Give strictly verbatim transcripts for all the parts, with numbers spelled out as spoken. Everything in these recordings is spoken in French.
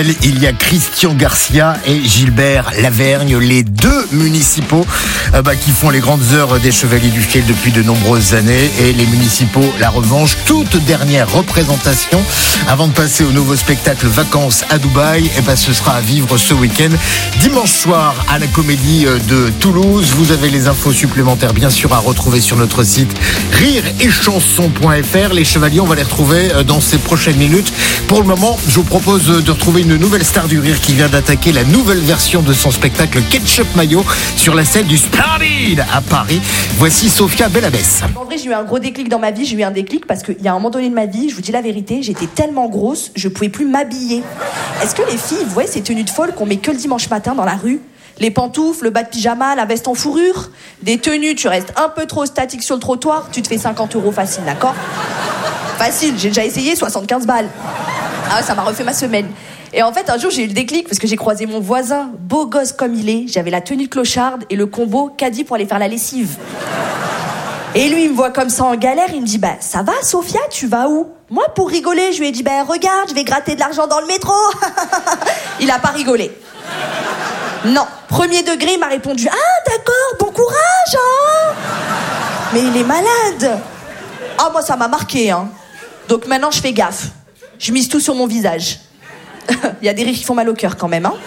Il y a Christian Garcia et Gilbert Lavergne, les deux municipaux euh, bah, qui font les grandes heures des Chevaliers du Fiel depuis de nombreuses années. Et les municipaux, la revanche, toute dernière représentation avant de passer au nouveau spectacle Vacances à Dubaï. Et bah, ce sera à vivre ce week-end, dimanche soir à la Comédie de Toulouse. Vous avez les infos supplémentaires bien sûr à retrouver sur notre site rire et chanson point f r. Les Chevaliers, on va les retrouver dans ces prochaines minutes. Pour le moment, je vous propose de retrouver une Une nouvelle star du rire qui vient d'attaquer la nouvelle version de son spectacle Ketchup Mayo sur la scène du Splendid à Paris. Voici Sophia Bellabès. En vrai, j'ai eu un gros déclic dans ma vie. J'ai eu un déclic parce qu'il y a un moment donné de ma vie, je vous dis la vérité, j'étais tellement grosse, je pouvais plus m'habiller. Est-ce que les filles, vous voyez ces tenues de folle qu'on met que le dimanche matin dans la rue? Les pantoufles, le bas de pyjama, la veste en fourrure, des tenues, tu restes un peu trop statique sur le trottoir, tu te fais cinquante euros facile, d'accord? Facile, j'ai déjà essayé, soixante-quinze balles. Ah, ça m'a refait ma semaine. Et en fait, un jour, j'ai eu le déclic parce que j'ai croisé mon voisin, beau gosse comme il est. J'avais la tenue de clocharde et le combo caddie pour aller faire la lessive. Et lui, il me voit comme ça en galère, il me dit « Bah, ça va, Sophia, tu vas où ?» Moi, pour rigoler, je lui ai dit « Bah, regarde, je vais gratter de l'argent dans le métro. » Il a pas rigolé. Non, premier degré, il m'a répondu « Ah, d'accord, bon courage, hein !» Mais il est malade. Ah, moi, ça m'a marqué, hein. Donc maintenant, je fais gaffe. Je mise tout sur mon visage. Il y a des rires qui font mal au cœur quand même, hein.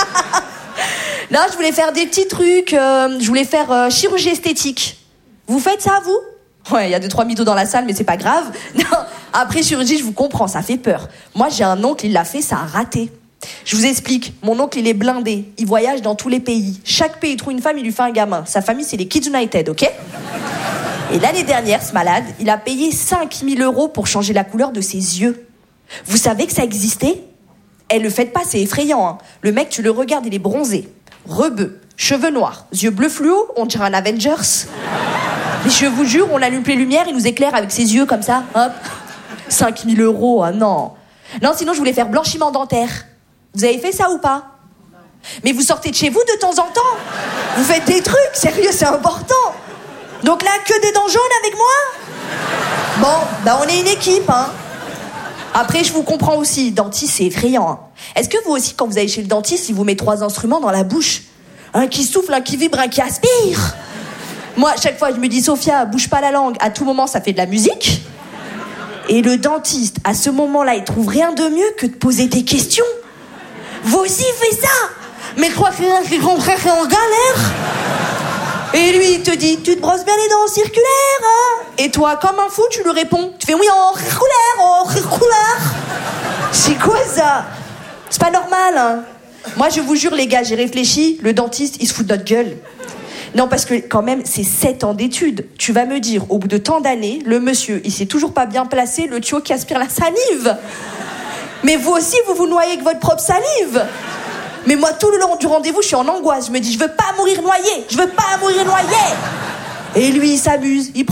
Là, je voulais faire des petits trucs. Euh, je voulais faire euh, chirurgie esthétique. Vous faites ça, vous? Ouais, il y a deux, trois mythos dans la salle, mais c'est pas grave. Non, après chirurgie, je vous comprends, ça fait peur. Moi, j'ai un oncle, il l'a fait, ça a raté. Je vous explique. Mon oncle, il est blindé. Il voyage dans tous les pays. Chaque pays, il trouve une femme, il lui fait un gamin. Sa famille, c'est les Kids United, ok? Et l'année dernière, ce malade, il a payé cinq mille euros pour changer la couleur de ses yeux. Vous savez que ça existait? Eh, le faites pas, c'est effrayant, hein. Le mec, tu le regardes, il est bronzé, rebeu, cheveux noirs, yeux bleus fluo, on dirait un Avengers. Mais je vous jure, on allume les lumières, il nous éclaire avec ses yeux comme ça, hop. cinq mille euros, ah non. Non, sinon, je voulais faire blanchiment dentaire. Vous avez fait ça ou pas? Mais vous sortez de chez vous de temps en temps. Vous faites des trucs, sérieux, c'est important. Donc là, que des dents jaunes avec moi? Bon, bah on est une équipe, hein. Après, je vous comprends aussi, dentiste, c'est effrayant, hein. Est-ce que vous aussi, quand vous allez chez le dentiste, il vous met trois instruments dans la bouche? Un qui souffle, un qui vibre, un qui aspire. Moi, à chaque fois, je me dis, Sophia, bouge pas la langue, à tout moment, ça fait de la musique. Et le dentiste, à ce moment-là, il trouve rien de mieux que de poser des questions. Vous aussi, faites ça. Mais crois que c'est en galère. Et lui, il te dit, tu te brosses bien les dents circulaires, hein? Et toi, comme un fou, tu lui réponds. Tu fais, oui, en circulaire, en circulaire. C'est quoi ça? C'est pas normal, hein? Moi, je vous jure, les gars, j'ai réfléchi, le dentiste, il se fout de notre gueule. Non, parce que quand même, c'est sept ans d'études. Tu vas me dire, au bout de tant d'années, le monsieur, il s'est toujours pas bien placé, le tuyau qui aspire la salive. Mais vous aussi, vous vous noyez avec votre propre salive. Mais moi, tout le long du rendez-vous, je suis en angoisse. Je me dis, je veux pas mourir noyé. Je veux pas mourir noyé. Et lui, il s'amuse. Il